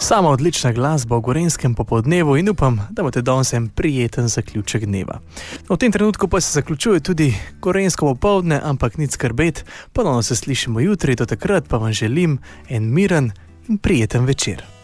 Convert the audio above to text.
Sama odlična glasba v Gorenjskem popoldnevu in upam, da imate danes en prijeten zaključek dneva. V tem trenutku pa se zaključuje tudi Gorenjsko popoldne, ampak nič skrbet, ponovno se slišimo jutri, do takrat pa vam želim en miren in prijeten večer.